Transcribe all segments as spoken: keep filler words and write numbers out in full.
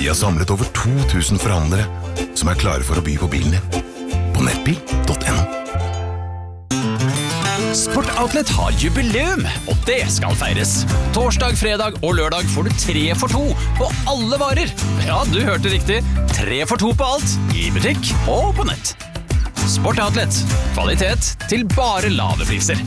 Vi har samlet over to tusen forhandlere som er klare for å by på bilen din. På nettbil punktum no. Sport Outlet har jubileum, og det skal feires. Torsdag, fredag og lørdag får du tre for to på alle varer. Ja, du hørte riktig. Tre for to på alt, i butikk og på nett. Sport Outlet. Kvalitet til bare lave priser.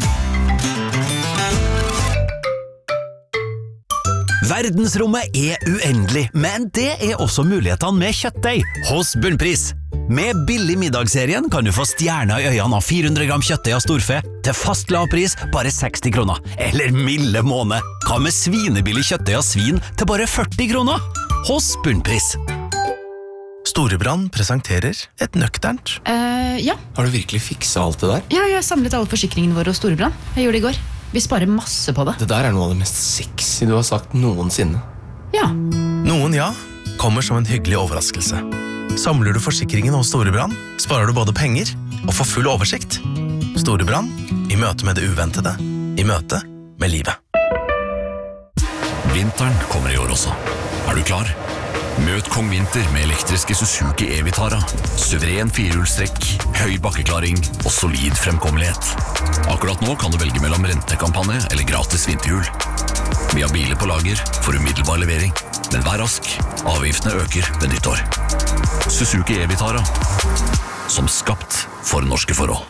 Verdensrommet er uendelig, men det er også mulighetene med kjøttdeig hos Bunnpris. Med billig middagsserien kan du få stjerner i øynene av fire hundre gram kjøttdeig av storfe til fast lavpris bare seksti kroner. Eller milde måne. Hva med svinebillig kjøttdeig av svin til bare førti kroner? Hos Bunnpris. Storebrand presenterer et nøkternt. Uh, ja. Har du virkelig fikset alt det der? Ja, jeg har samlet alle forsikringene våre hos Storebrand. Jeg gjorde det i går. Vi sparer masse på det. Det der er noe av det mest sexy du har sagt noensinne. Ja. Noen ja, kommer som en hyggelig overraskelse. Samler du forsikringen hos Storebrand, sparer du både penger og får full oversikt. Storebrand, i møte med det uventede, i møte med livet. Vinteren kommer i år også. Er du klar? Møt Kong Vinter med elektriske Suzuki E-Vitara. Suveren firehjulstrekk, høy bakkeklaring og solid fremkommelighet. Akkurat nå kan du velge mellom rentekampanje eller gratis vinterhjul. Vi har biler på lager for umiddelbar levering, men vær rask, avgiftene øker ved nyttår. Suzuki E-Vitara, som skapt for norske forhold.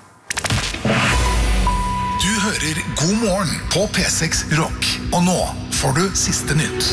Du hører God morgen på P seks Rock, og nå får du siste nytt.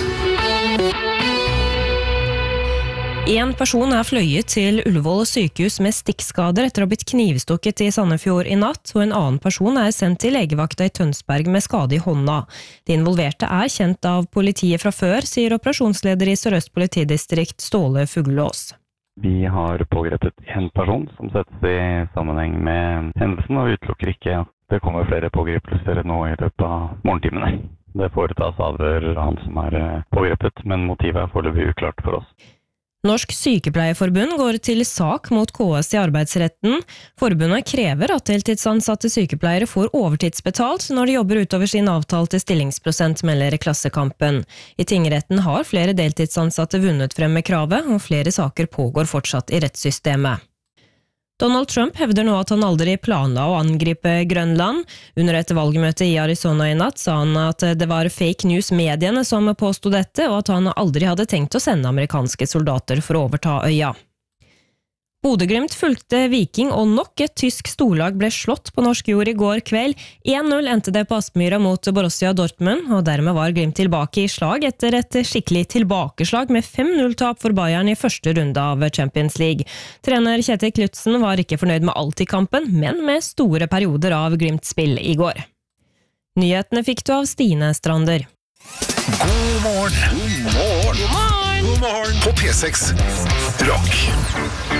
En person er fløyet til Ullevål sykehus med stikkskader etter å ha blitt knivstukket i Sandefjord i natt, og en annen person er sendt til legevakta i Tønsberg med skade i hånda. De involverte er kjent av politiet fra før, sier operasjonsleder i Sør-Øst politidistrikt Ståle Fuglås. Vi har pågrepet en person som settes i sammenheng med hendelsen, og utelukker ikke at det kommer flere pågripelser nå i løpet av morgentimene. Det foretas avhør av han som er pågrepet, men motivet er foreløpig uklart for oss. Norsk Sykepleierforbund går til sak mot K S i arbeidsretten. Forbundet krever at deltidsansatte sykepleiere får overtidsbetalt når de jobber utover sin avtalte stillingsprosent, melder Klassekampen. I tingretten har flere deltidsansatte vunnet frem med kravet, og flere saker pågår fortsatt i rettssystemet. Donald Trump hevder nå at han aldri planla å angripe Grønland. Under et valgmøte i Arizona i natt sa han at det var fake news-mediene som påstod dette, og at han aldri hadde tenkt å sende amerikanske soldater for å overta øya. Bodø/Glimt fulgte Viking, og nok et tysk storlag ble slått på norsk jord i går kveld. en null endte det på Aspmyra mot Borussia Dortmund, og dermed var Glimt tilbake i slag etter et skikkelig tilbakeslag med fem null-tap for Bayern i første runde av Champions League. Trener Kjetil Knutsen var ikke fornøyd med alt i kampen, men med store perioder av Glimt-spill i går. Nyhetene fikk du av Stine Strander. God morgen! God morgen! God morgen! God morgen! På P seks Rock.